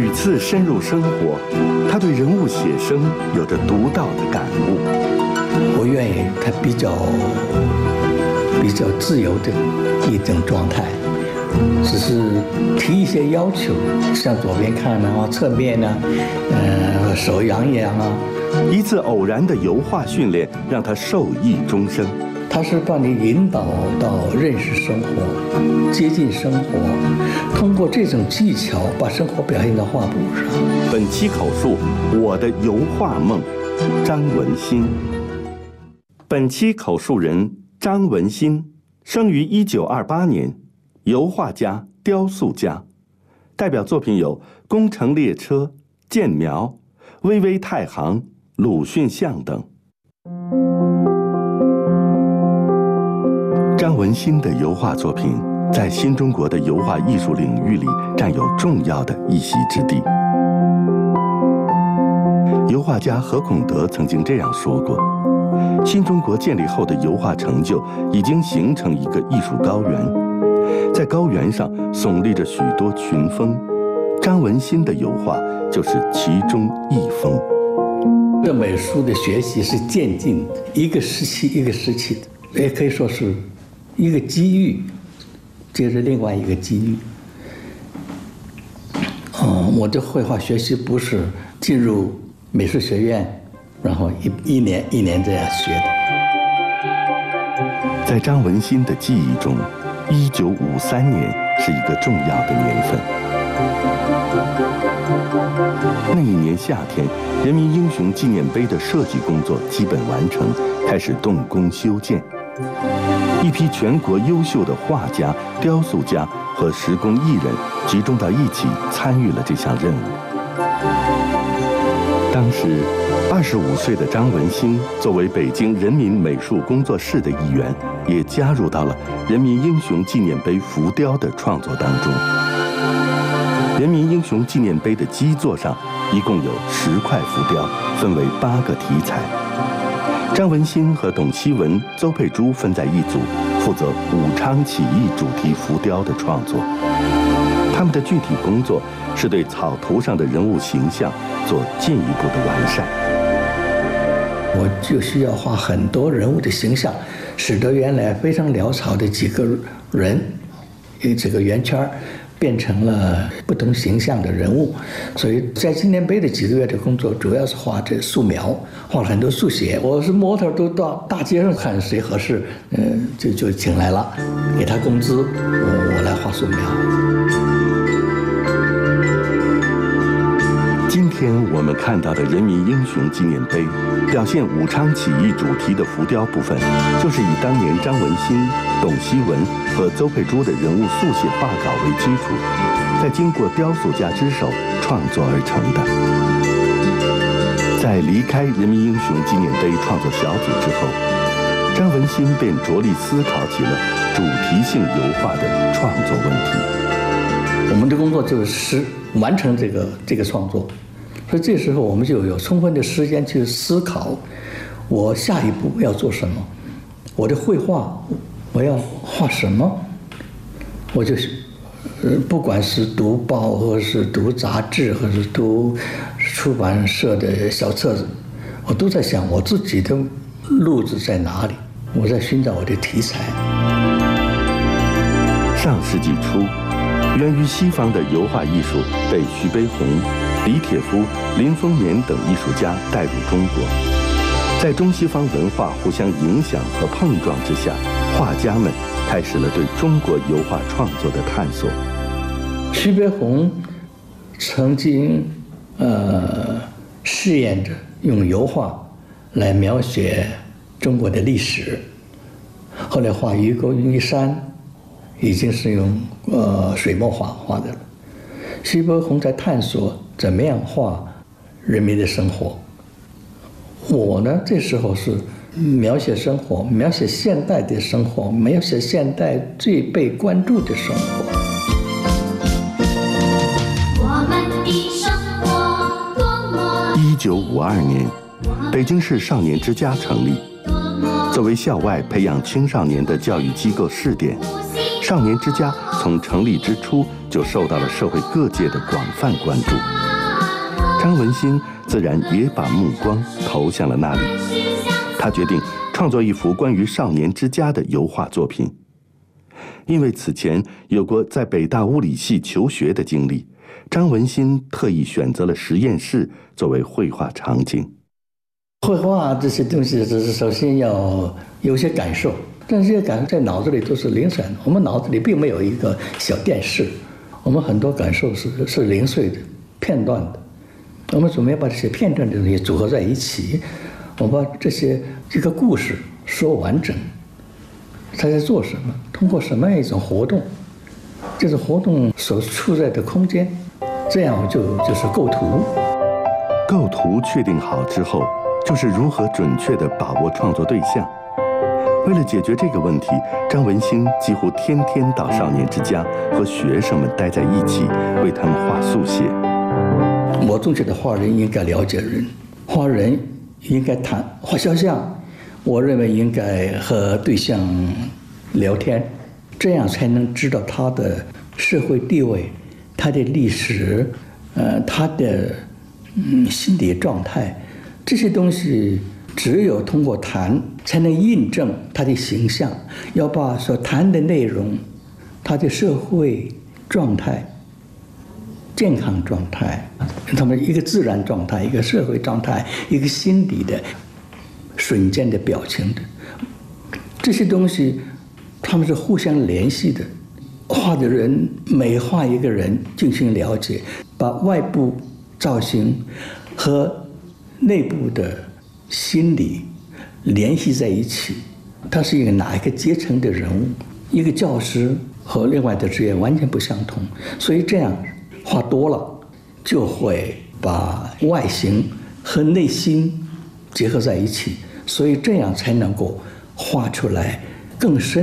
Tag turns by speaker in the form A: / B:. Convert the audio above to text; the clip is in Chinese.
A: 屡次深入生活，他对人物写生有着独到的感悟。
B: 我愿意他比较自由的一种状态，只是提一些要求，向左边看啊，侧面啊，手扬一扬啊。
A: 一次偶然的油画训练让他受益终生。
B: 他是把你引导到认识生活、接近生活，通过这种技巧把生活表现到画布上。
A: 本期口述我的油画梦，张文新。本期口述人张文新，生于1928年，油画家、雕塑家，代表作品有《工程列车》《剑苗》《巍巍太行》《鲁迅像》等。张文新的油画作品在新中国的油画艺术领域里占有重要的一席之地。油画家何孔德曾经这样说过：新中国建立后的油画成就已经形成一个艺术高原，在高原上耸立着许多群峰，张文新的油画就是其中一峰。
B: 这美术的学习是渐进，一个时期一个时期的，也可以说是一个机遇接着另外一个机遇。我的绘画学习不是进入美术学院，然后一年一年这样学的。
A: 在张文新的记忆中，1953年是一个重要的年份。那一年夏天，人民英雄纪念碑的设计工作基本完成，开始动工修建。一批全国优秀的画家、雕塑家和石工艺人集中到一起，参与了这项任务。当时25岁的张文新作为北京人民美术工作室的一员，也加入到了人民英雄纪念碑浮雕的创作当中。人民英雄纪念碑的基座上一共有10块浮雕，分为8个题材。张文新和董希文、邹佩珠分在一组，负责武昌起义主题浮雕的创作。他们的具体工作是对草图上的人物形象做进一步的完善。
B: 我就需要画很多人物的形象，使得原来非常潦草的几个人，这个圆圈变成了不同形象的人物。所以在纪念碑的几个月的工作主要是画这素描，画了很多速写。我是模特都到大街上看谁合适，就请来了，给他工资，我来画素描。
A: 今天我们看到的人民英雄纪念碑，表现武昌起义主题的浮雕部分，就是以当年张文新、董希文和邹佩珠的人物速写画稿为基础，再经过雕塑家之手创作而成的。在离开人民英雄纪念碑创作小组之后，张文新便着力思考起了主题性油画的创作问题。
B: 我们的工作就是完成这个创作，所以这时候我们就有充分的时间去思考，我下一步要做什么，我的绘画我要画什么。我就不管是读报，或是读杂志，或是读出版社的小册子，我都在想我自己的路子在哪里，我在寻找我的题材。
A: 上世纪初，源于西方的油画艺术被徐悲鸿、李铁夫、林风眠等艺术家带入中国。在中西方文化互相影响和碰撞之下，画家们开始了对中国油画创作的探索。
B: 徐悲鸿曾经试验着用油画来描写中国的历史，后来画愚公移山已经是用水墨画的了。徐悲鸿在探索怎么样画人民的生活。我呢，这时候是描写生活，描写现代的生活，描写现代最被关注的生活。
C: 我们的生活多么
A: 1952年，北京市少年之家成立，作为校外培养青少年的教育机构试点， 少年之家从成立之初就受到了社会各界的广泛关注。张文兴自然也把目光投向了那里。他决定创作一幅关于少年之家的油画作品。因为此前有过在北大物理系求学的经历，张文兴特意选择了实验室作为绘画场景。
B: 绘画这些东西，只是首先要有些感受，但是这些感受在脑子里都是零散的。我们脑子里并没有一个小电视，我们很多感受是零碎的、片段的。我们准备把这些片段的东西组合在一起，我把这个故事说完整。他在做什么？通过什么样一种活动？就是活动所处在的空间，这样就是构图。
A: 构图确定好之后，就是如何准确地把握创作对象。为了解决这个问题，张文兴几乎天天到少年之家和学生们待在一起，为他们画速写。
B: 我总觉得画人应该了解人，画人应该画肖像，我认为应该和对象聊天，这样才能知道他的社会地位、他的历史，他的心理状态，这些东西只有通过谈才能印证他的形象。要把所谈的内容，他的社会状态、健康状态，他们一个自然状态、一个社会状态、一个心理的瞬间的表情的，这些东西他们是互相联系的。画的人每画一个人进行了解，把外部造型和内部的心理联系在一起。他是一个哪一个阶层的人物？一个教师和另外的职业完全不相同，所以这样画多了，就会把外形和内心结合在一起，所以这样才能够画出来更深